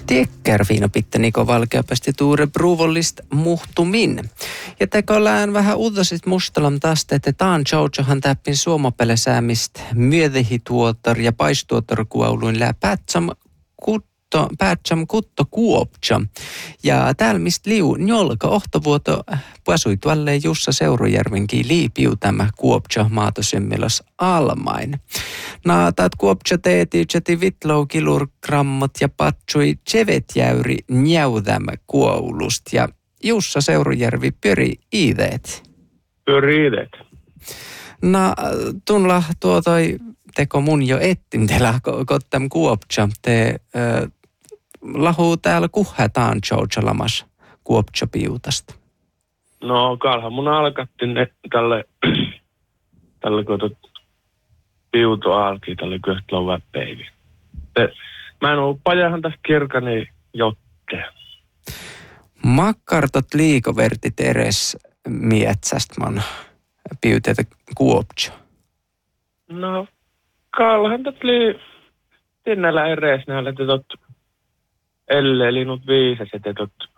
Tiekkär Fiina Pitte Niko Valkeapesti tuure pruvollist muhtumin. Ja tekollään vähän uutasit mustalam tästä, että taan Jojohan täppin suomapelesäämistä myödehituotar ja paistuotar kuauluin lää päätsam kutto kuopcha. Ja täällä mistä liu njolka ohtovuoto pasui tuolleen Jussa Seurujärvenkin liipiu tämä kuopcha maatosymmilos almain. Taat kuopcha teeti cheti vitlou kilurgrammot ja patsui tsevetjäyri njäudämä kuoulust. Ja Jussa Seurujärvi pyöri iideet. Tunla toi teko mun jo ettintelä kottam kuopcha te lahu täällä kuhhetaan Joujalamas kuopcha piutasta. No kalhan mun alkattiin tälle kotot piuto alki tälle köhtlova päivi. Mä en ollut pajahan tästä kirkani jotte. Makkartot liikovertit eres mietsästä man piutetä kuopcha. No kalhan tätä tinnällä eres näillä tetot ellei nyt viisas, että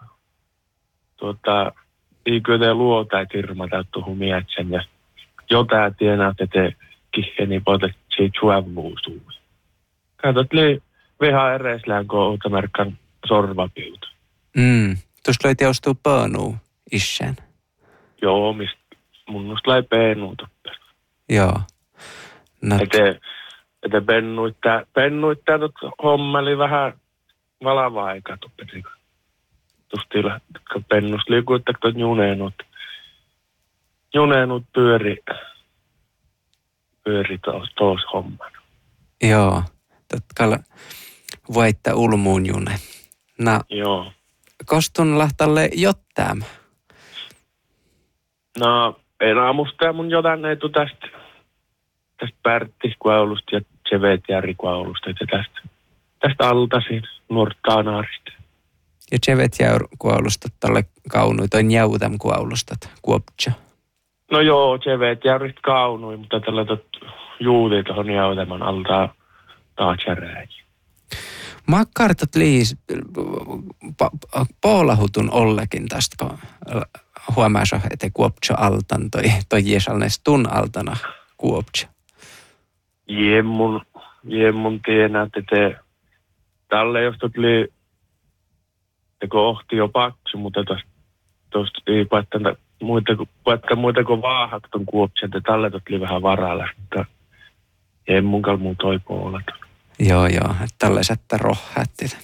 eikö te luota, että irmata tuohon mietsän ja jotain tienaa, että te kihkeni potet siitä suovuusuun. Katsot, vähän ereslään, kun otamerkkaan sorvapiuta. Tuosta loi teostuu pöönuu isän. Joo, mistä mun noista lai peenuu toppel. Joo. Että pennuittaa hommeli vähän valavaa aikaa tuppetiko. Tustilla, kun pennus liikuittaa tuot juneenut pyöri tuossa homman. Joo, totkalla voitta ulmuun june. Joo. Kostun lahtalle jottääm? No, en aamusta mun jotain ei tuu tästä pärttiskuaulusta ja tsevetjärikuaulusta, että tästä altasin Norttaanaarista. Ja tsevetjärikuaulusta tälle kaunui, toi njäutäm kuaulustat, kuopcha. No joo, tsevetjäristä kaunui, mutta tällä juuli tuohon njäutämän altaa taatsärääkin. Makkartat liis poolahutun ollekin tästä, kun huomaasa, että kuopcha altan, toi jesalnes tun altana kuopcha. Jemmun tienä, että tälle jos tuli teko ohti jo paksu, mutta tuosta ei muita kuin vaahak ton kuopsen, että tälle tuli vähän varalla, mutta jemmunkal muu toi puolelta. Joo, että tällaiset rohhättit.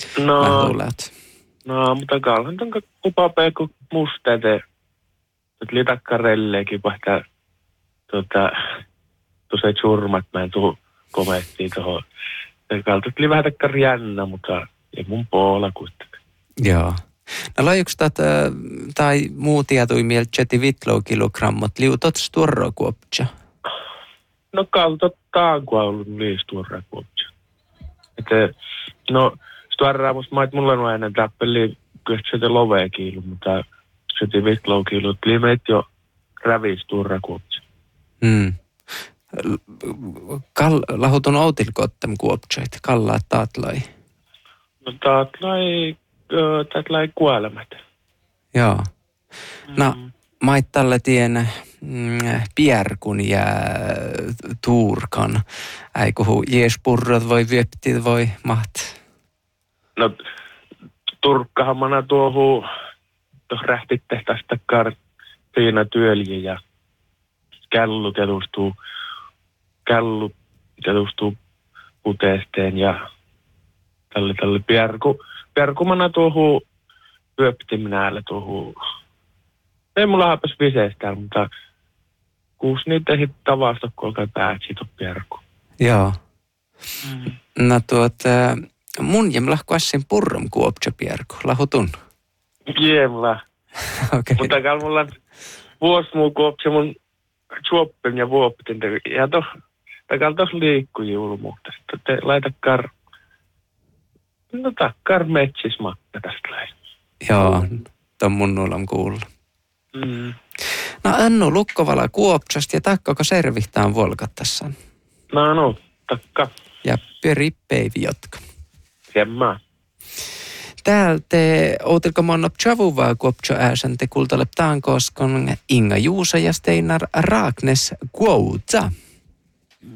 No, mutta kalhan ton kupapee kun musta, että litakkarelleekin vaikka tuossa ei surmat, mä en tuu komettiin tuohon. Kalta tuli vähän takkar jännä, mutta ei mun puolella kuitenkaan. Joo. No lojuks tai muu tietui mieltä cheti vitlou kilogrammot liutot sturro kuopcha? No kalta taankoa ollut liisturra kuopcha. Että no sturraa musta mulla on ennen tappeli kyllä se lovea kiilu, mutta cheti vitlou kiilu tuli meitä jo rävisturra kuopcha. Lahutun outilkottem kuopchoit, kallaa taatlai. No taatlai kuolemat. Joo. No, mait tällä tien Pierkun ja Tuurkan. Äikuhu jeespurrat voi vyöptit voi maht. No, Turkkahan mana tuohon rähtittehtästä siinä työliä ja källu kedustuu puteesteen ja tälle Pierkumana tuohon vyöptimnäällä tuohon. Ei mulla hapas viseestään, mutta kuusi niitä ei tavasta, kun olkaa päätsi tuon Pierku. Joo. No mun jem lahkuassin purrom kuopcha Pierku, lahutun. Jemla. Okei. Mutta kai mulla on vuosi muu kuopcha mun juoppin ja vuoptin. Ja takal tos liikkuu julmuutta. Sitten takkar metsis makka tästä lähes. Joo, ton mun nuolam kuulla. No Annu Lukkovala kuopsasta ja takkako servihtään volkattassan? No, takka. Ja pyöri päivi jotka. Semmaa. Täältä outilko monna pchavuvaa kuopcho ääsen te kultalle taankoskon Inga Juusa ja Steinar Raaknes Kuoutsa.